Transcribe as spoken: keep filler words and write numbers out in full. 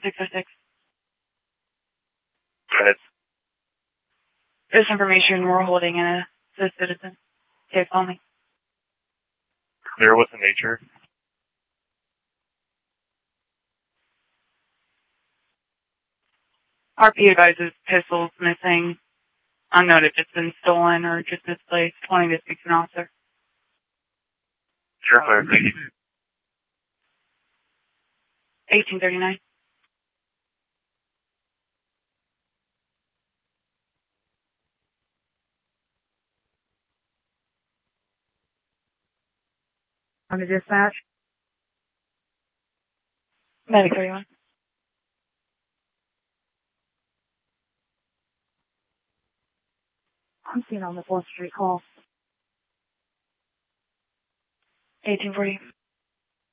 six oh six. Go ahead. This information we're holding in a the citizen. Okay, call me. Clear with the nature. R P advises pistols missing. Unknown if it's been stolen or just misplaced. Wanting to speak to an officer. Sure, clear. Thank you. eighteen thirty-nine. On the dispatch? Medic thirty-one. I'm seeing on the fourth Street call. eighteen forty.